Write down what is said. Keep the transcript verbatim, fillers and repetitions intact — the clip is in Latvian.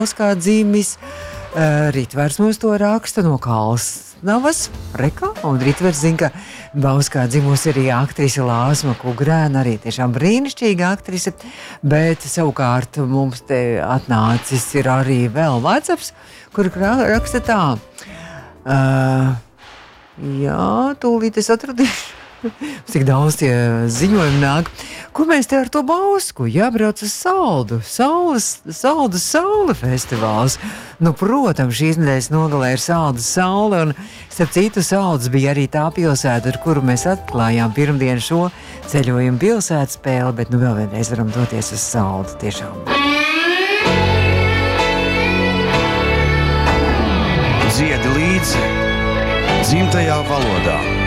kā dzimis. Uh, Ritvers mums to raksta no Kalsnavas, Reka, un Ritvers zina, ka Bauskā dzimusi arī aktrise Lāsma Kugrēna, arī tiešām brīnišķīga aktrise, bet savukārt mums te atnācis ir arī vēl WhatsApps, kur raksta tā. Uh, jā, tūlīt es atradīšu. Cik daudz tie ziņojumi nāk. Ko mēs te ar to Bausku? Jābrauc uz Saldu. Saules, Saldu Saule festivāls. Nu, protams, šīs nedēļas nogalē ir Saldu Saule, un starp citu Salds bija arī tā pilsēta, ar kuru mēs atklājām pirmdien šo ceļojumu pilsētas spēli, bet nu vēl vienreiz varam doties uz Saldu tiešām. Dziedi līdzi dzimtajā valodā.